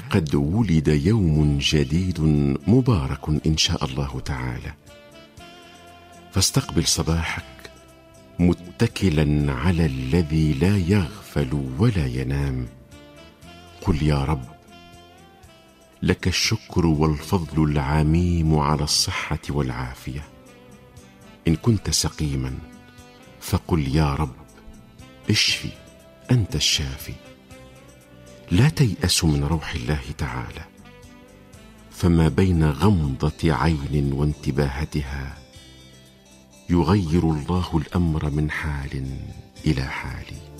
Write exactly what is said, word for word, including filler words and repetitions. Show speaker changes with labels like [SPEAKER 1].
[SPEAKER 1] قد ولد يوم جديد مبارك إن شاء الله تعالى، فاستقبل صباحك متكلا على الذي لا يغفل ولا ينام. قل يا رب لك الشكر والفضل العميم على الصحة والعافية. إن كنت سقيما فقل يا رب اشفي، أنت الشافي. لا تيأس من روح الله تعالى، فما بين غمضة عين وانتباهتها يغير الله الأمر من حال إلى حال.